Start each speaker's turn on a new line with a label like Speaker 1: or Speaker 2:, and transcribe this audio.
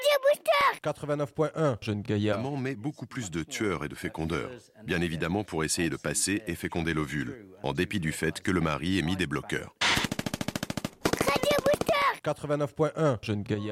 Speaker 1: 89.1.
Speaker 2: Jeune gaillard.
Speaker 3: Maman met beaucoup plus de tueurs et de fécondeurs, bien évidemment pour essayer de passer et féconder l'ovule, en dépit du fait que le mari ait mis des bloqueurs.
Speaker 1: 89.1.
Speaker 2: Jeune gaillard.